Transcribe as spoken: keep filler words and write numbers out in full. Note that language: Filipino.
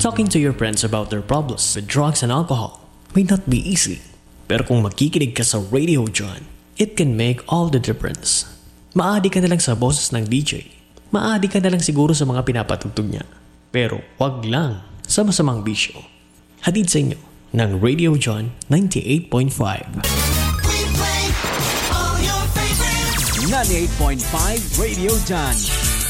Talking to your friends about their problems with drugs and alcohol may not be easy. Pero kung makikinig ka sa Radio John, it can make all the difference. Maadi ka na lang sa boses ng D J. Maadi ka na lang siguro sa mga pinapatugtog niya. Pero wag lang sa masamang bisyo. Hatid sa inyo ng Radio John ninety-eight point five. ninety-eight point five Radio John.